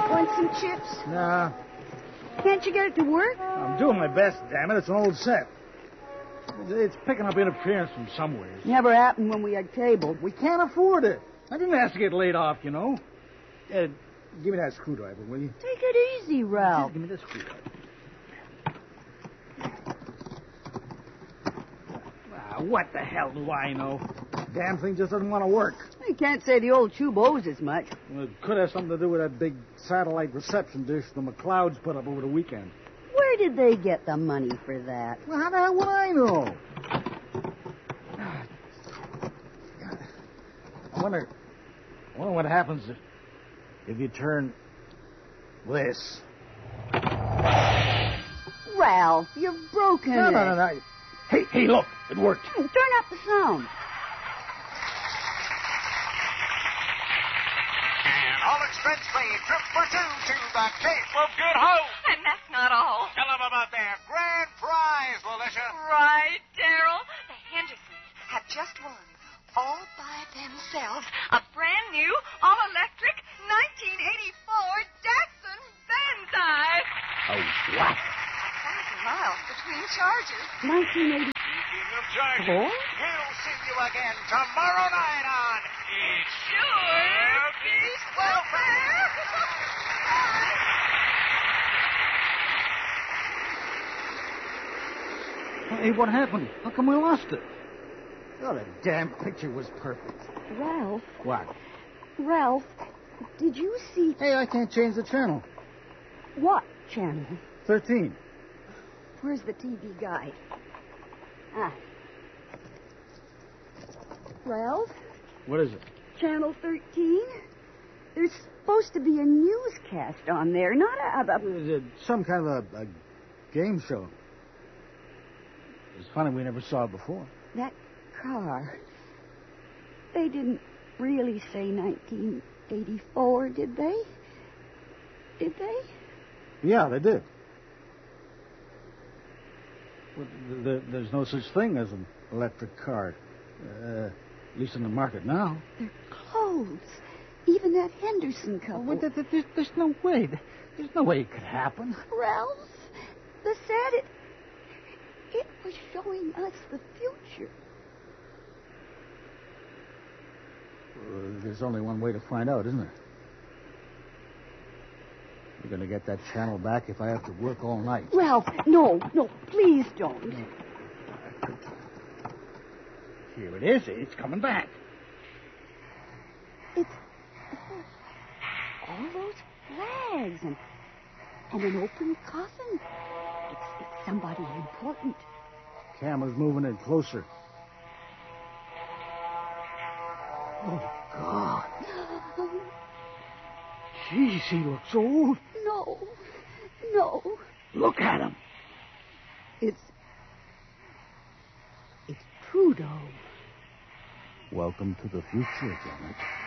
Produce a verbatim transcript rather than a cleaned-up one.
Want some chips? Nah. Can't you get it to work? I'm doing my best, damn it. It's an old set. It's picking up interference from somewhere. Never happened when we had cable. We can't afford it. I didn't ask to get laid off, you know. Uh, give me that screwdriver, will you? Take it easy, Ralph. Give me that screwdriver. Ah, what the hell do I know? Damn thing just doesn't want to work. You can't say the old tube owes as much. Well, it could have something to do with that big satellite reception dish the McLeods put up over the weekend. Where did they get the money for that? Well, how the hell would I know? I wonder, I wonder what happens if, if you turn this. Ralph, you've broken No, it. no, no, no. Hey, hey, look, it worked. Turn up the sound. All expense paid, trip for two to the Cape of Good Hope. And that's not all. Tell them about their grand prize, Alicia. Right, Daryl. The Hendersons have just won, all by themselves, a brand new, all-electric nineteen eighty-four Datsun Banzai. Oh, what? A thousand miles between charges. nineteen eighty. Speaking of charges, Hello? we'll see you again tomorrow night on It's Sure Beast Welfare. Hey, what happened? How come we lost it? Oh, the damn picture was perfect. Ralph, What? Ralph, did you see Hey, I can't change the channel. what channel? Thirteen. Where's the T V guide? Ah. Ralph, What is it? channel thirteen? There's supposed to be a newscast on there, not a... a, a Is it some kind of a, a game show? It's funny we never saw it before. that car. They didn't really say nineteen eighty-four, did they? Did they? Yeah, they did. Well, th- th- there's no such thing as an electric car. Uh, at least in the market now. Their clothes. Even that Henderson couple. Well, th- th- there's, there's no way. There's no way it could happen. Ralph, the set, it, it was showing us the future. Uh, there's only one way to find out, isn't there? We're going to get that channel back if I have to work all night. Ralph, no, no, please don't. Here it is. It's coming back. It's oh, all those flags and and an open coffin. It's, it's somebody important. Camera's moving in closer. Oh, God. Jeez, he looks old. No, no, Look at him. it's it's Trudeau. Welcome to the future, Janet.